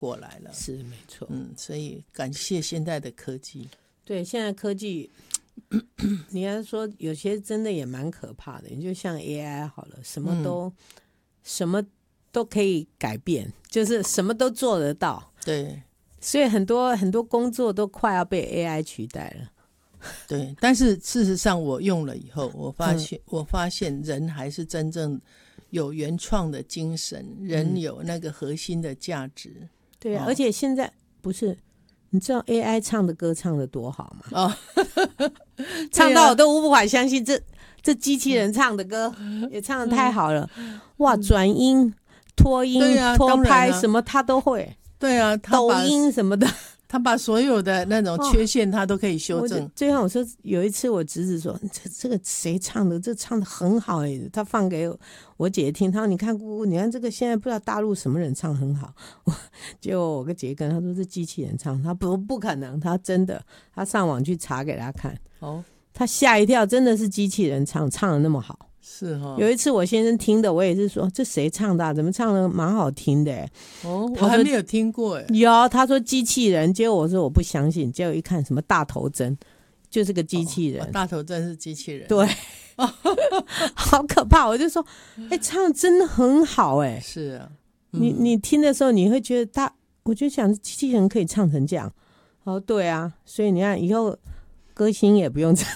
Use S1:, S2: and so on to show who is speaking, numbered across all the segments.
S1: 过来了。
S2: 是没错。
S1: 所以感谢现在的科技。
S2: 对，现在科技你要说有些真的也蛮可怕的，你就像 AI 好了，什么都可以改变，就是什么都做得到。
S1: 对，
S2: 所以很多工作都快要被 AI 取代了。
S1: 对，但是事实上我用了以后，我发现人还是真正有原创的精神，人有那个核心的价值。
S2: 对而且现在不是，你知道 AI 唱的歌唱的多好吗？唱到我都无法相信，这机器人唱的歌也唱的太好了。哇，转音、拖音、拖拍什么他都会。
S1: 对啊，
S2: 抖音什么的，
S1: 他把所有的那种缺陷他都可以修正。
S2: 最后我说有一次我侄子说这个谁唱的，这唱的很好他放给我姐姐听，他说你看姑姑，你看这个现在不知道大陆什么人唱很好。结果我跟姐姐跟他说是机器人唱，他不可能，他真的，他上网去查给他看，他吓一跳，真的是机器人唱的那么好。
S1: 是
S2: 有一次我先生听的，我也是说这谁唱的怎么唱的蛮好听的
S1: 我还没有听过
S2: 有，他说机器人，结果我说我不相信，结果一看什么大头针就是个机器人。
S1: 大头针是机器人。
S2: 对。好可怕，我就说唱真的很好
S1: 是啊，
S2: 你听的时候你会觉得我就想机器人可以唱成这样。对啊，所以你看以后歌星也不用唱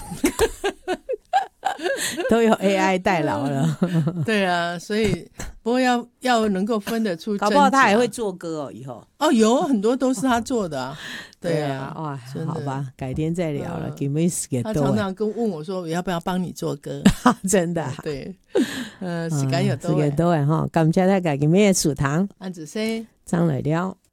S2: 都有 AI 代劳了。
S1: 对啊，所以不过要能够分得出真假，
S2: 搞不好他还会做歌以后。
S1: 有很多都是他做的对啊，
S2: 哇，好吧，改天再聊了。
S1: 他常常问我说我要不要帮你做歌。
S2: 真的
S1: 对，时间又到了，
S2: 感谢大家今天的收听，
S1: 安子生
S2: 张来了。